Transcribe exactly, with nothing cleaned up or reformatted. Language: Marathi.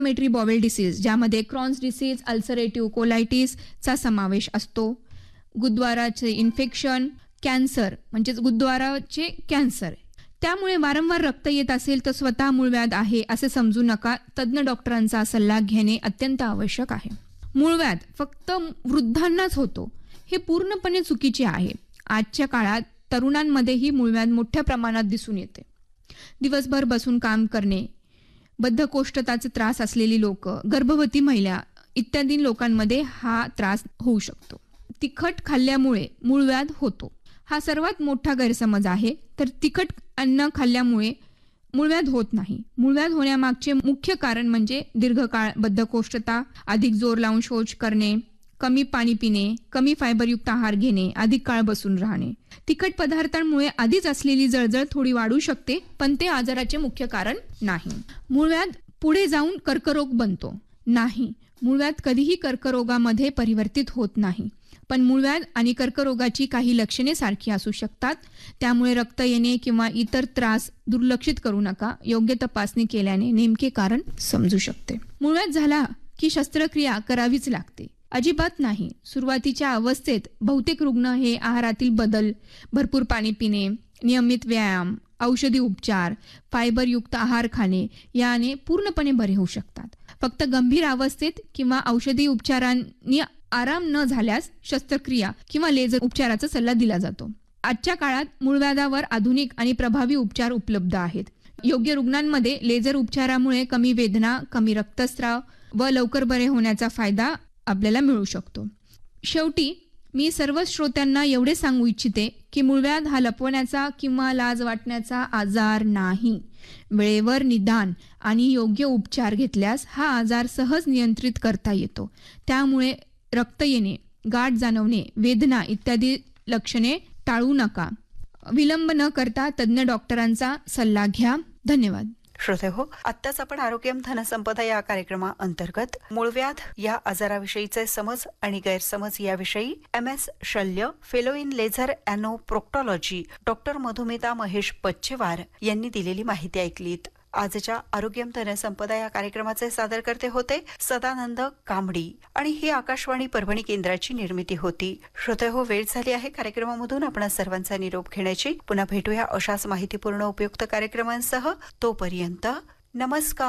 इन्फ्लेमेटरी बॉवेल डिसीज ज्यामध्ये क्रॉन्स डिसीज, अल्सरेटिव्ह कोलायटिसचा समावेश असतो. गुदद्वाराचे इन्फेक्शन, कॅन्सर म्हणजेच गुदद्वाराचे कॅन्सर. त्यामुळे वारंवार रक्त येत असेल तर स्वतः मूळव्याध आहे असे समजू नका. तज्ज्ञ डॉक्टरांचा सल्ला घेणे अत्यंत आवश्यक आहे. मूळव्याध फक्त वृद्धांनाच होतो हे पूर्णपणे चुकीचे आहे. आजच्या काळात तरुणांमध्येही मूळव्याध मोठ्या प्रमाणात दिसून येते. दिवसभर बसून काम करणे, बद्धकोष्ठताचे त्रास असलेली लोक, गर्भवती महिला इत्यादी लोकांमध्ये हा त्रास होऊ शकतो. तिखट खाल्ल्यामुळे मूळव्याध होतो हा सर्वात मोठा गैरसमज आहे. तर तिखट अन्न खाल्ल्यामुळे मूळव्याध होत नाही. मूळव्याध होण्यामागचे मुख्य कारण म्हणजे दीर्घकाळ बद्धकोष्ठता, अधिक जोर लावून शौच करणे, कमी पाणी पिणे, कमी फायबरयुक्त आहार घेणे, अधिक काळ बसून राहणे. तिखट पदार्थांमुळे आधीच असलेली जळजळ थोडी वाढू शकते, पण ते आजाराचे मुख्य कारण नाही. मूळव्याध पुढे जाऊन कर्करोग बनतो नाही. मूळव्याध कधीही कर्करोगामध्ये परिवर्तित होत नाही. पण मूळव्याध आणि कर्करोगाची काही लक्षणे सारखी असू शकतात. त्यामुळे रक्त येणे किंवा इतर त्रास दुर्लक्षित करू नका. योग्य तपासणी केल्याने नेमके कारण समजू शकते. मूळव्याध झाला की शस्त्रक्रिया करावीच लागते अजिबात नाही. सुरुवातीच्या अवस्थेत बहुतेक रुग्ण हे आहारातील बदल, भरपूर पाणी पिणे, नियमित व्यायाम, औषधी उपचार, फायबरयुक्त आहार खाणे याने पूर्णपणे बरे होऊ शकतात. फक्त गंभीर अवस्थेत किंवा औषधी उपचारांनी आराम न झाल्यास शस्त्रक्रिया किंवा लेझर उपचाराचा सल्ला दिला जातो. आजच्या काळात मूळव्याधावर आधुनिक आणि प्रभावी उपचार उपलब्ध आहेत. योग्य रुग्णांमध्ये लेझर उपचारामुळे कमी वेदना, कमी रक्तस्राव व लवकर बरे होण्याचा फायदा आपल्याला मिळू शकतो. शेवटी मी सर्व श्रोत्यांना एवढे सांगू इच्छिते की मूळव्याध हा लपवण्याचा किंवा लाज वाटण्याचा आजार नाही. वेळेवर निदान आणि योग्य उपचार घेतल्यास हा आजार सहज नियंत्रित करता येतो. त्यामुळे रक्त येणे, गाठ जाणवणे, वेदना इत्यादी लक्षणे टाळू नका. विलंब न करता तज्ज्ञ डॉक्टरांचा सल्ला घ्या. धन्यवाद. श्रोते हो, आत्ताच आपण आरोग्यम धनसंपदा या कार्यक्रमाअंतर्गत मूळव्याध या आजाराविषयीचे समज आणि गैरसमज याविषयी एम एस शल्य, fellow in laser अॅनोप्रोक्टॉलॉजी, doctor Madhumita Mahesh पच्चेवार यांनी दिलेली माहिती ऐकलीत. आजच्या आरोग्यम धनसंपदा या कार्यक्रमाचे सादरकर्ते होते सदानंद कांबडी आणि ही आकाशवाणी परभणी केंद्राची निर्मिती होती. श्रोते हो, वेळ झाली आहे कार्यक्रमामधून आपण सर्वांचा निरोप घेण्याची. पुन्हा भेटूया अशाच माहितीपूर्ण उपयुक्त कार्यक्रमांसह. तोपर्यंत नमस्कार.